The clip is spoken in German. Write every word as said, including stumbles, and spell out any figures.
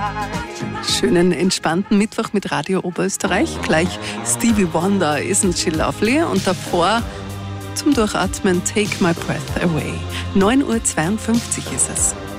Schönen, entspannten Mittwoch mit Radio Oberösterreich. Gleich Stevie Wonder, Isn't She Lovely? Und davor zum Durchatmen Take My Breath Away. neun Uhr zweiundfünfzig ist es.